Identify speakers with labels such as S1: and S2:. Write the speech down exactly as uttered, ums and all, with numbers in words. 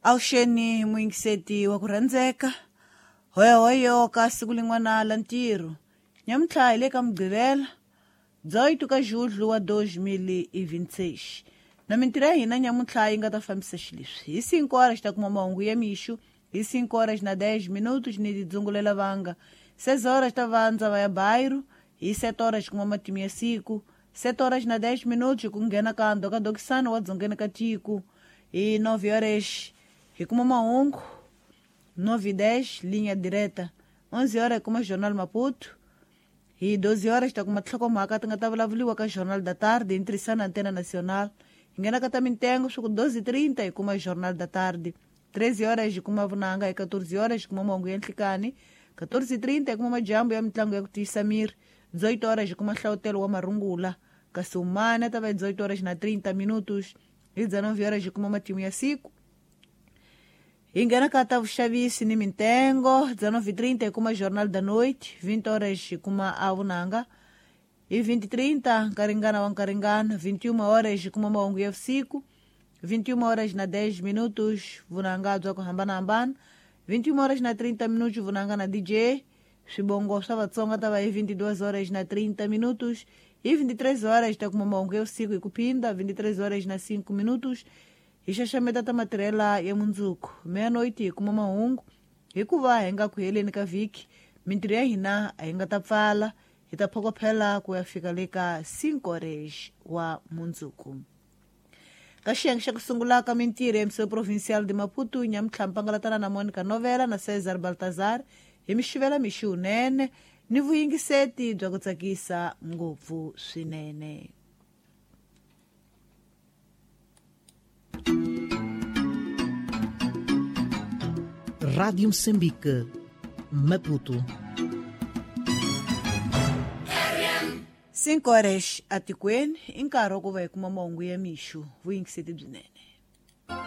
S1: Auxeni muingiseti wa kurhandzeka. Hoya hoyo ka siku lin'wana la ntirho. Nyamutlha ile ka mugqivela. dezoito ka julho wa dois mil e vinte e seis. Na mintirho ya hina nyamutlha yi nga ta fambisa xileswi. Hi cinco horas ta kuma mahungu ya mixo. Hi cinco horas na dez minutos ni dzungulela vanga. seis horas ta vandza va ya bairro. Hi sete horas kuma matimu ya siku. sete horas na dez minutos ku nghena ka ndoka dokisano wa dzongeni ka tiko. Hi nove horas hi kuma mahungu. nove e dez linha direta. onze horas kuma jornal Maputo. Hi doze horas ta kuma tlhokomhaka ti nga ta vulavuliwa ka jornal da tarde hi tirhisana antena nacional. Hi nghena ka ta mintengo swiku doze e trinta hi kuma jornal da tarde. treze horas hi kuma vunanga hi quatorze horas hi kuma mahungu ya nhlikani. quatorze e trinta hi kuma majambu ya mitlangu ya ku tiyisa miri. dezoito horas hi kuma nhlawutelo wa marungula. Kasi umana ta va dezoito horas na trinta minutos. Hi dezenove horas hi kuma matimu ya siku. Hi nghena ka ta vuxavisi ni mintengo. dezenove e trinta hi kuma jornal da noite. vinte horas hi kuma a vunanga. Hi vinte e trinta nkaringana wa nkaringana. vinte e uma horas hi kuma mahungu ya vusiku. vinte e uma horas na dez minutos vunanga bya ku hambanahambana. vinte e uma horas na trinta minutos vunanga na D J. Swibongo swa Vatsonga ta va hi vinte e duas horas na trinta minutos. Hi vinte e três horas ta kuma mahungu ya vusiku hi kuphinda. vinte e três horas na cinco minutos hi xaxameta ta matirhela ya mundzuku. meia-noite hi kuma mahungu. Hikuva hi nga ku heleni ka vhiki mintirho ya hina a hi nga ta pfala. Hi ta phokophela ku ya fika le ka cinco horas wa mundzuku. Ka xiyenge xa ku sungula ka mintirho ya Emissora Provincial de Maputo nyamutlha mpangalatana na Monica Novela na Cesar Baltazar hi mi xivela mixi unene ni vuyingiseti bya ku tsakisa ngopfu swinene.
S2: Rádio Moçambique, Maputo.
S1: cinco horas atikweni i nkarhi wa ku va hi kuma mahungu ya mixo vuyingiseti byinene.